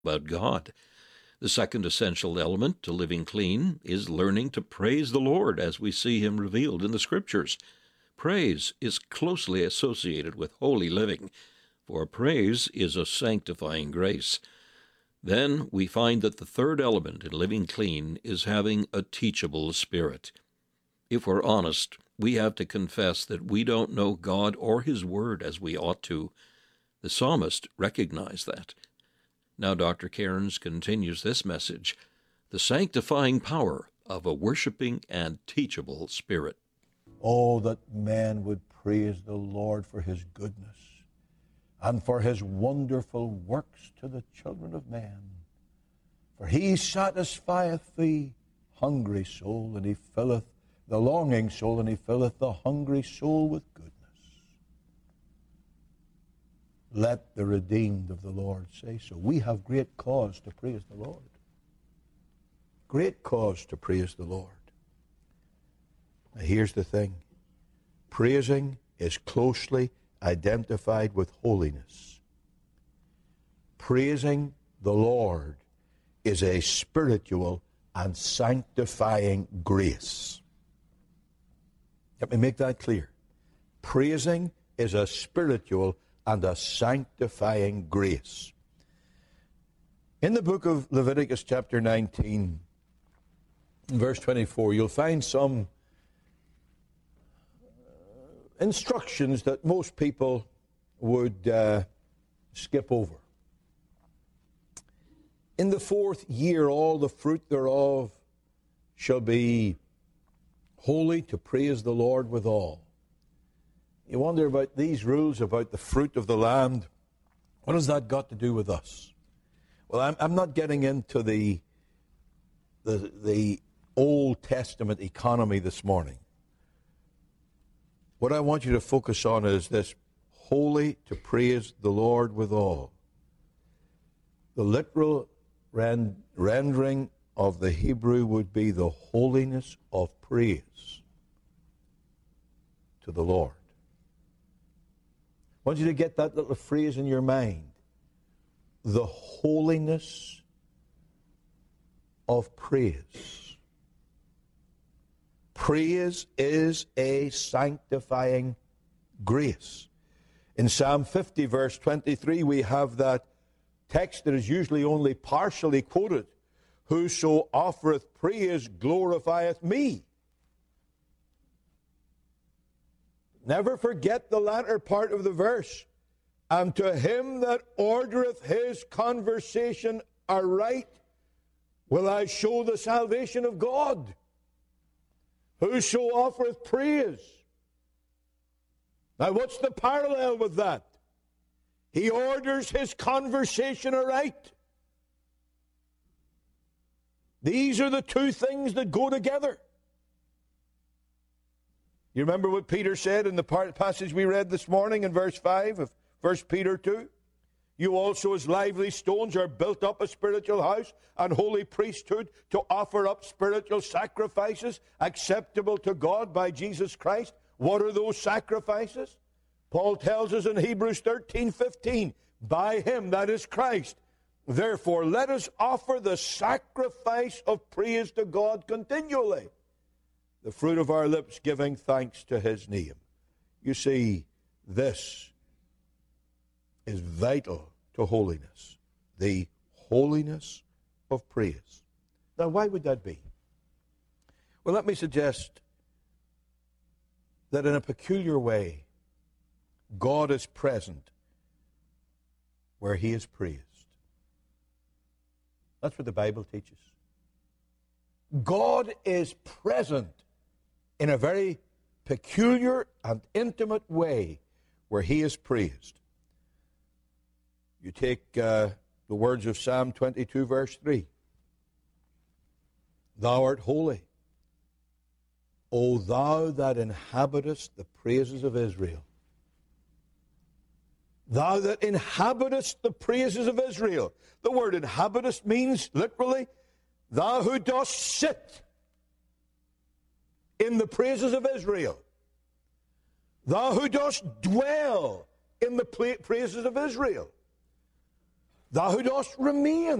about God. The second essential element to living clean is learning to praise the Lord as we see him revealed in the Scriptures. Praise is closely associated with holy living, for praise is a sanctifying grace. Then we find that the third element in living clean is having a teachable spirit. If we're honest, we have to confess that we don't know God or his word as we ought to. The psalmist recognized that. Now Dr. Cairns continues this message, the sanctifying power of a worshiping and teachable spirit. Oh, that men would praise the Lord for his goodness and for his wonderful works to the children of men. For he satisfieth the hungry soul, and he filleth the longing soul, and he filleth the hungry soul with goodness. Let the redeemed of the Lord say so. We have great cause to praise the Lord. Great cause to praise the Lord. Now here's the thing. Praising is closely identified with holiness. Praising the Lord is a spiritual and sanctifying grace. Let me make that clear. Praising is a spiritual and a sanctifying grace. In the book of Leviticus chapter 19, verse 24, you'll find some instructions that most people would skip over. In the 4th year, all the fruit thereof shall be holy to praise the Lord withal. You wonder about these rules about the fruit of the land. What has that got to do with us? Well, I'm not getting into the Old Testament economy this morning. What I want you to focus on is this, holy to praise the Lord withal. The literal rendering of the Hebrew would be the holiness of praise to the Lord. I want you to get that little phrase in your mind. The holiness of praise. Praise is a sanctifying grace. In Psalm 50, verse 23, we have that text that is usually only partially quoted. Whoso offereth praise glorifieth me. Never forget the latter part of the verse. And to him that ordereth his conversation aright will I show the salvation of God. Whoso offereth praise. Now what's the parallel with that? He orders his conversation aright. These are the two things that go together. You remember what Peter said in the passage we read this morning in verse 5 of 1 Peter 2? You also as lively stones are built up a spiritual house and holy priesthood to offer up spiritual sacrifices acceptable to God by Jesus Christ. What are those sacrifices? Paul tells us in Hebrews 13:15, by him, that is Christ. Therefore, let us offer the sacrifice of praise to God continually, the fruit of our lips giving thanks to his name. You see, this is vital to holiness, the holiness of praise. Now, why would that be? Well, let me suggest that in a peculiar way, God is present where he is praised. That's what the Bible teaches. God is present in a very peculiar and intimate way where he is praised. You take the words of Psalm 22, verse 3. Thou art holy, O thou that inhabitest the praises of Israel. Thou that inhabitest the praises of Israel. The word inhabitest means literally, thou who dost sit in the praises of Israel. Thou who dost dwell in the praises of Israel. thou dost remain